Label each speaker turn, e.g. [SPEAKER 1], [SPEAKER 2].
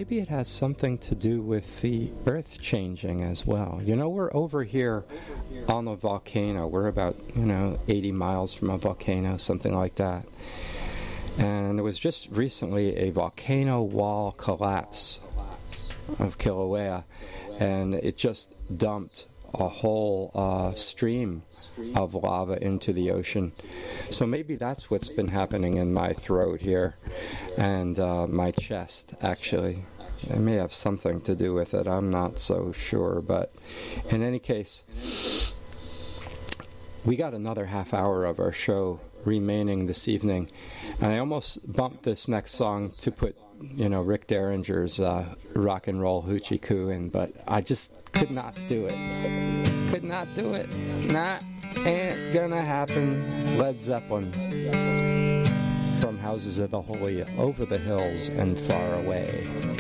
[SPEAKER 1] maybe it has something to do with the earth changing as well. You know, we're over here on a volcano. We're about, 80 miles from a volcano, something like that. And there was just recently a volcano wall collapse of Kilauea, and it just dumped a whole stream of lava into the ocean. So maybe that's what's been happening in my throat here and my chest, actually. It may have something to do with it. I'm not so sure. But in any case, we got another half hour of our show remaining this evening. And I almost bumped this next song to put, Rick Derringer's Rock and Roll Hoochie Coo in, but I just could not do it. Could not do it. Nah, ain't gonna happen. Led Zeppelin. From Houses of the Holy, over the hills and far away.